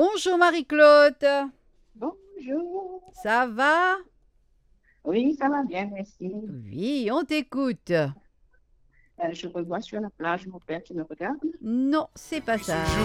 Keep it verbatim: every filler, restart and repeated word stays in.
Bonjour Marie-Claude, Bonjour. ça va? Oui, ça va bien, merci. Oui, on t'écoute. Euh, je revois sur la plage mon père qui me regarde. Non, c'est pas ça.